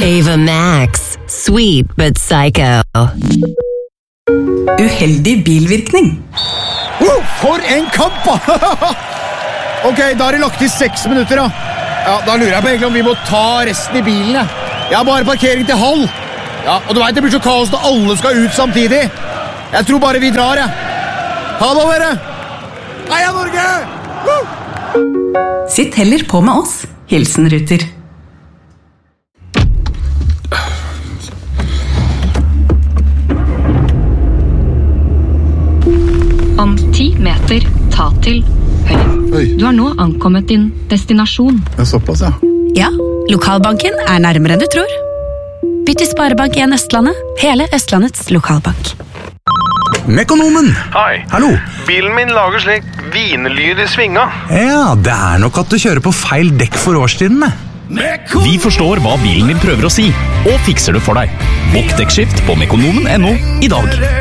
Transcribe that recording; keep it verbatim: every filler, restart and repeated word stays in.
Ava Max, sweet but psycho. Uheldig bilvirkning. Oh, for en kamp! Ok, da har de lagt i seks minutter da. Ja, da lurer jeg på egentlig om vi må ta resten i bilen. Ja. Jeg har bare parkering til halv. Ja, og du vet det blir så kaos når alle skal ut samtidig. Jeg tror bare vi drar, ja. Ha det, dere! Heia Norge! Woo! Sitt heller på med oss. Hilsen Ruter. Om ti meter, ta til høyre. Oi. Du har nå ankommet din destinasjon. Det er såpass, ja. Ja, lokalbanken er nærmere enn du tror. Bytt til Sparebank en Østlandet, hele Østlandets lokalbank. Mekonomen! Hei. Hallo. Bilen min lager slik vinelyd i svinga. Ja, det er nok at du kjører på feil dekk for årstiden med. Vi forstår hva bilen din prøver å si, og fikser det for deg. Bokk dekkskift på mekonomen punktum no i dag.